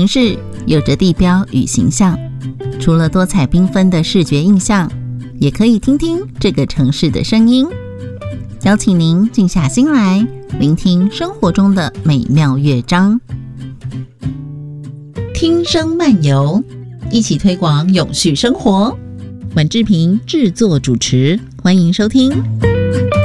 城市有着地标与形象，除了多彩缤纷的视觉印象，也可以听听这个城市的声音。邀请您静下心来，聆听生活中的美妙乐章。听声漫游，一起推广永续生活。宛志平制作主持，欢迎收听。